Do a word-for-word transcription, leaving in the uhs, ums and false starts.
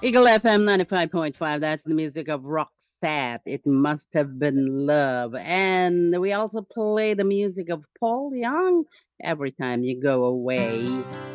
Eagle F M ninety-five point five. That's the music of Roxette. It must have been love. And we also play the music of Paul Young every time you go away.